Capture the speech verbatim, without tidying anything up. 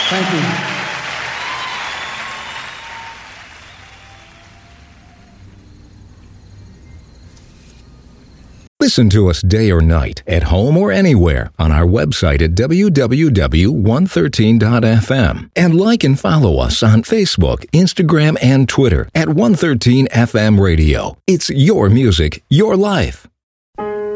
Thank you. Listen to us day or night, at home or anywhere, on our website at w w w dot one thirteen dot f m. And like and follow us on Facebook, Instagram, and Twitter at one thirteen F M Radio. It's your music, your life.